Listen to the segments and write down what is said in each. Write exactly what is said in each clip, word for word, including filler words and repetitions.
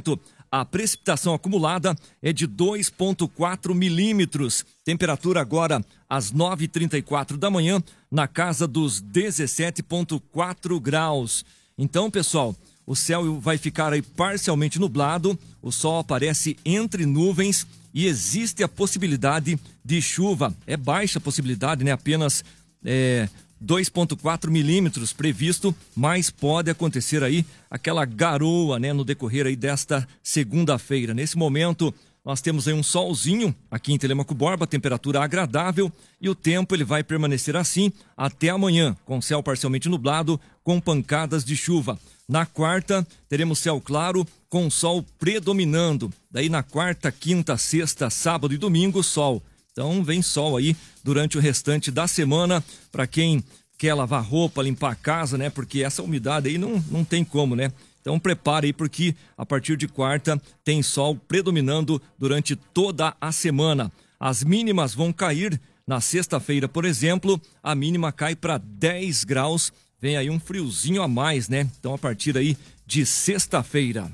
momento, a precipitação acumulada é de dois vírgula quatro milímetros. Temperatura agora às nove e trinta e quatro da manhã, na casa dos dezessete vírgula quatro graus. Então, pessoal, o céu vai ficar aí parcialmente nublado, o sol aparece entre nuvens e existe a possibilidade de chuva. É baixa a possibilidade, né? Apenas é, dois vírgula quatro milímetros previsto, mas pode acontecer aí aquela garoa, né? No decorrer aí desta segunda-feira. Nesse momento, nós temos aí um solzinho aqui em Telêmaco Borba, temperatura agradável, e o tempo ele vai permanecer assim até amanhã, com céu parcialmente nublado, com pancadas de chuva. Na quarta, teremos céu claro, com sol predominando. Daí na quarta, quinta, sexta, sábado e domingo, sol. Então vem sol aí durante o restante da semana, para quem quer lavar roupa, limpar a casa, né? Porque essa umidade aí não, não tem como, né? Então prepare aí, porque a partir de quarta tem sol predominando durante toda a semana. As mínimas vão cair na sexta-feira, por exemplo, a mínima cai para dez graus, vem aí um friozinho a mais, né? Então a partir aí de sexta-feira.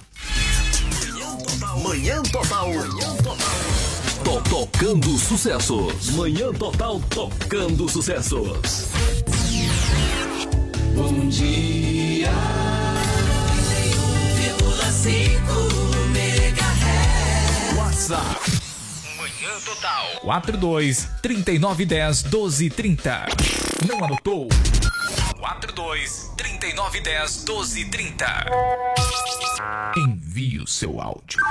Manhã Total. Manhã Total. Tô tocando sucessos. Manhã Total tocando sucessos. Bom dia. cinco megahertz. WhatsApp. Manhã Total. quatro dois, trinta e nove, dez, doze, trinta. Não anotou? quatro dois, trinta e nove, dez, doze, trinta. Envie o seu áudio.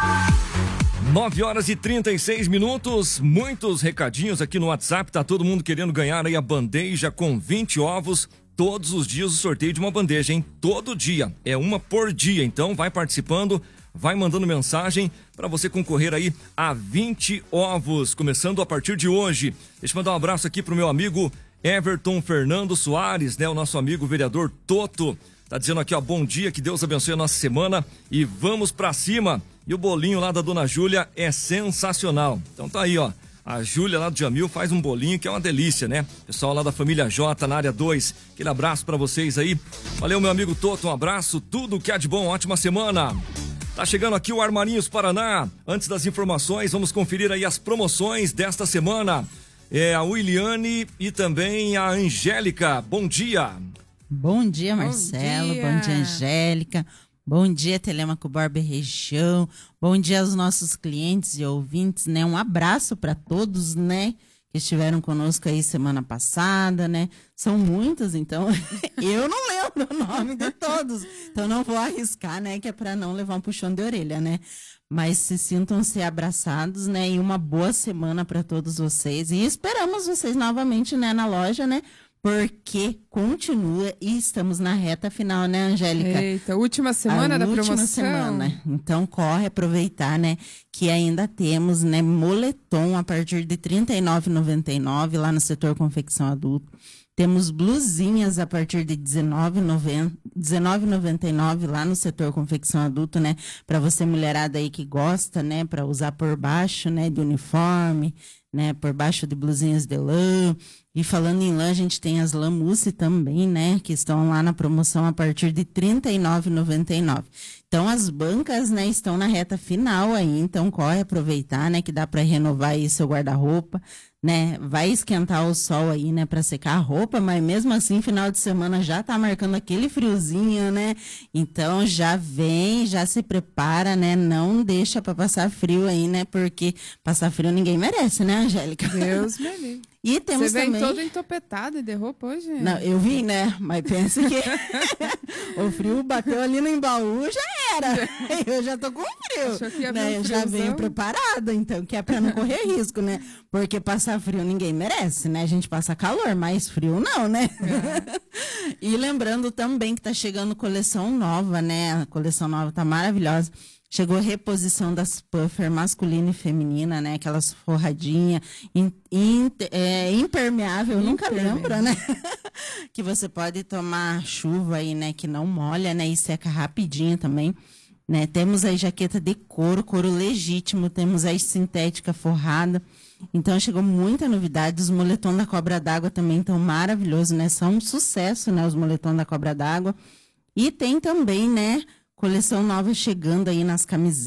nove horas e trinta e seis minutos, muitos recadinhos aqui no WhatsApp, tá todo mundo querendo ganhar aí a bandeja com vinte ovos. Todos os dias o sorteio de uma bandeja, hein? Todo dia, é uma por dia, então vai participando, vai mandando mensagem para você concorrer aí a vinte ovos, começando a partir de hoje. Deixa eu mandar um abraço aqui pro meu amigo Everton Fernando Soares, né? O nosso amigo vereador Toto, tá dizendo aqui, ó, bom dia, que Deus abençoe a nossa semana e vamos pra cima. E o bolinho lá da Dona Júlia é sensacional. Então tá aí, ó. A Júlia lá do Jamil faz um bolinho que é uma delícia, né? Pessoal lá da família J na área dois, aquele abraço pra vocês aí. Valeu, meu amigo Toto, um abraço, tudo que há de bom, ótima semana. Tá chegando aqui o Armarinhos Paraná. Antes das informações, vamos conferir aí as promoções desta semana. É a Williane e também a Angélica. Bom dia. Bom dia, Marcelo. Bom dia, Bom dia Angélica. Bom dia, Telêmaco Borba e região. Bom dia aos nossos clientes e ouvintes, né? Um abraço para todos, né? Que estiveram conosco aí semana passada, né? São muitos, então eu não lembro o nome de todos. Então não vou arriscar, né? Que é para não levar um puxão de orelha, né? Mas se sintam-se abraçados, né? E uma boa semana para todos vocês. E esperamos vocês novamente, né? Na loja, né? Porque continua e estamos na reta final, né, Angélica? Eita, última semana a da última promoção. Semana. Então corre aproveitar, né, que ainda temos, né, moletom a partir de trinta e nove reais e noventa e nove centavos lá no setor confecção adulto. Temos blusinhas a partir de dezenove reais e noventa e nove centavos lá no setor confecção adulto, né? Para você mulherada aí que gosta, né, para usar por baixo, né, de uniforme, né, por baixo de blusinhas de lã. E falando em lã, a gente tem as lã mousse também, né, que estão lá na promoção a partir de trinta e nove reais e noventa e nove centavos. Então as bancas, né, estão na reta final aí, então corre aproveitar, né, que dá para renovar aí seu guarda-roupa, né? Vai esquentar o sol aí, né, para secar a roupa, mas mesmo assim, final de semana já tá marcando aquele friozinho, né? Então já vem, já se prepara, né? Não deixa para passar frio aí, né? Porque passar frio ninguém merece, né, Angélica? Deus me livre. E temos Você vem também... todo entopetado de roupa hoje? Não, eu vim, né? Mas pensa que o frio bateu ali no Embaú, já era. Eu já tô com frio. Achou que ia né? vir um Eu já venho friozão? preparada, então, que é pra não correr risco, né? Porque passar frio ninguém merece, né? A gente passa calor, mas frio não, né? É. E lembrando também que tá chegando coleção nova, né? A coleção nova tá maravilhosa. Chegou a reposição das puffer masculina e feminina, né? Aquelas forradinhas in, in, é, impermeável, nunca lembro, né? Que você pode tomar chuva aí, né? Que não molha, né? E seca rapidinho também, né? Temos aí jaqueta de couro, couro legítimo. Temos aí sintética forrada. Então chegou muita novidade. Os moletom da Cobra d'Água também estão maravilhosos, né? São um sucesso, né? Os moletom da Cobra d'Água. E tem também, né? Coleção nova chegando aí nas camisetas.